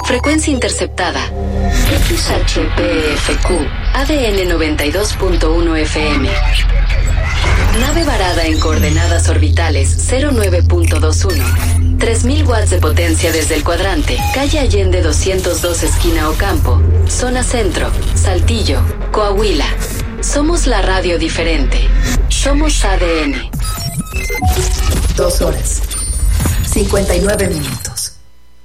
Frecuencia interceptada. XHPFQ. ADN 92.1 FM. Nave varada en coordenadas orbitales 09.21. 3000 watts de potencia desde el cuadrante. Calle Allende 202 esquina Ocampo. Zona Centro. Saltillo. Coahuila. Somos la radio diferente. Somos ADN. 2 horas. 59 minutos.